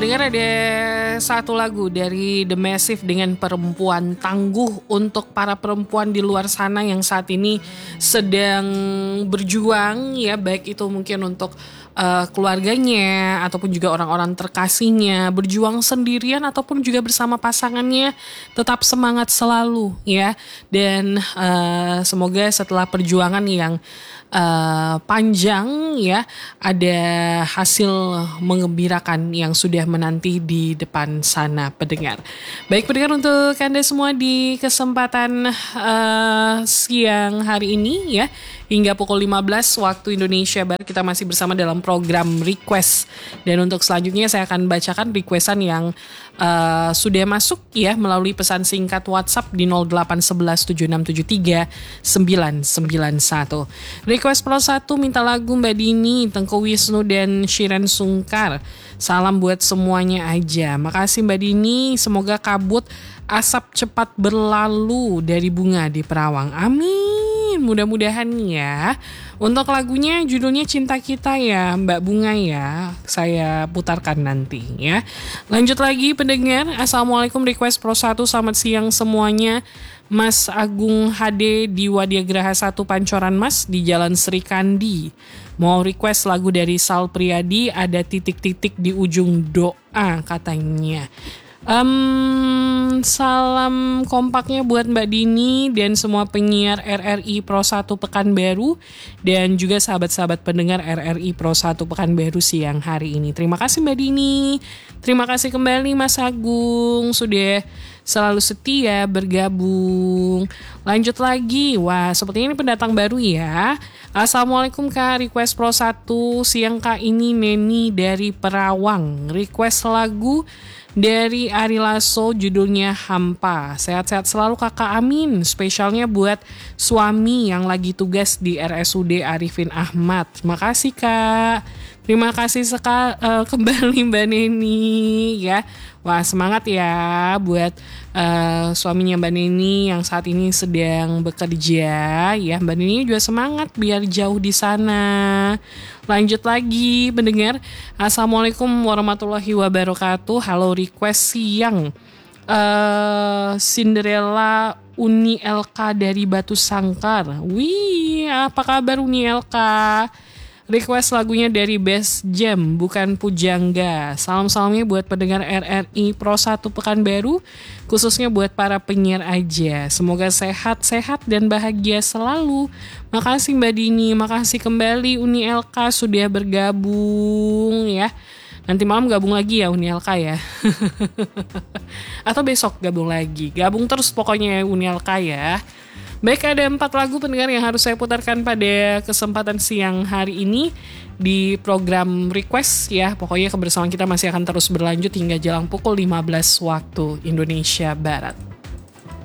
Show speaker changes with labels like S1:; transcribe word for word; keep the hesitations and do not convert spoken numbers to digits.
S1: pendengar, ada satu lagu dari The Massive dengan Perempuan Tangguh untuk para perempuan di luar sana yang saat ini sedang berjuang ya, baik itu mungkin untuk uh, keluarganya ataupun juga orang-orang terkasihnya, berjuang sendirian ataupun juga bersama pasangannya. Tetap semangat selalu ya, dan uh, semoga setelah perjuangan yang Uh, panjang ya, ada hasil mengembirakan yang sudah menanti di depan sana pendengar. Baik pendengar, untuk Anda semua di kesempatan uh, siang hari ini ya, hingga pukul lima belas waktu Indonesia Barat kita masih bersama dalam program Request. Dan untuk selanjutnya saya akan bacakan requestan yang uh, sudah masuk ya melalui pesan singkat WhatsApp di nol delapan satu satu tujuh enam tujuh tiga sembilan sembilan satu. Request Pro satu minta lagu Mbak Dini, Tengku Wisnu dan Shiren Sungkar. Salam buat semuanya aja. Makasih Mbak Dini, semoga kabut asap cepat berlalu dari bunga di Perawang. Amin, mudah-mudahan ya. Untuk lagunya judulnya Cinta Kita ya Mbak Bunga ya, saya putarkan nanti ya. Lanjut lagi pendengar. Assalamualaikum, Request Pro satu, selamat siang semuanya. Mas Agung H D di Wadiagraha satu Pancoran Mas di Jalan Sri Kandi. Mau request lagu dari Sal Priadi, ada titik-titik di ujung doa katanya. Um, salam kompaknya buat Mbak Dini dan semua penyiar R R I Pro satu Pekanbaru dan juga sahabat-sahabat pendengar R R I Pro satu Pekanbaru siang hari ini. Terima kasih Mbak Dini. Terima kasih kembali Mas Agung sudah selalu setia bergabung. Lanjut lagi. Wah, sepertinya ini pendatang baru ya. Assalamualaikum Kak, Request Pro satu siang Kak, ini Neni dari Perawang. Request lagu dari Ari Lasso judulnya Hampa. Sehat-sehat selalu kakak, amin. Spesialnya buat suami yang lagi tugas di R S U D Arifin Ahmad. Makasih kak. Terima kasih sekali uh, kembali Mbak Neni ya. Wah, semangat ya buat uh, suaminya Mbak Neni yang saat ini sedang bekerja ya. Mbak Neni juga semangat biar jauh di sana. Lanjut lagi pendengar. Assalamualaikum warahmatullahi wabarakatuh. Halo, request siang uh, Cinderella Uni L K dari Batu Sangkar. Wih, apa kabar Uni L K? Request lagunya dari Best Jam, bukan Pujangga. Salam-salamnya buat pendengar R R I Pro satu Pekanbaru, khususnya buat para penyiar aja. Semoga sehat-sehat dan bahagia selalu. Makasih Mbak Dini, makasih kembali Uni L K sudah bergabung ya. Nanti malam gabung lagi ya Uni L K ya. Atau besok gabung lagi. Gabung terus pokoknya Uni L K ya. Baik, ada empat lagu pendengar yang harus saya putarkan pada kesempatan siang hari ini di program Request ya. Pokoknya kebersamaan kita masih akan terus berlanjut hingga jelang pukul lima belas waktu Indonesia Barat.